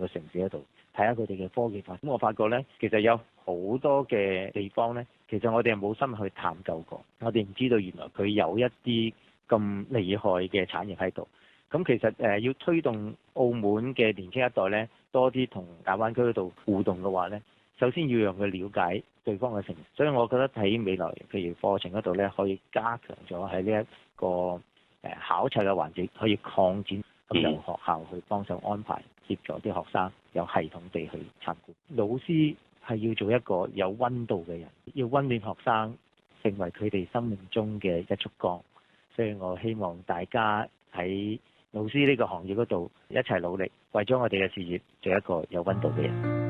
個城市嗰度睇下佢哋嘅科技發展。咁我發覺呢，其實有好多嘅地方呢，其實我哋係冇深入去探究過，我哋唔知道原來佢有一啲咁厲害嘅產業喺度。咁其實要推動澳門嘅年輕一代呢，多啲同大灣區嗰度互動嘅話呢，首先要讓佢了解對方嘅城市。所以我覺得喺未來譬如課程嗰度呢，可以加強咗喺呢一個考察嘅環節，可以擴展，咁由學校去幫手安排，協助啲學生有系統地去參觀。老師係要做一個有溫度嘅人，要溫暖學生，成為佢哋生命中嘅一束光。所以我希望大家喺老師呢個行業嗰度一齊努力，為咗我哋嘅事業做一個有溫度嘅人。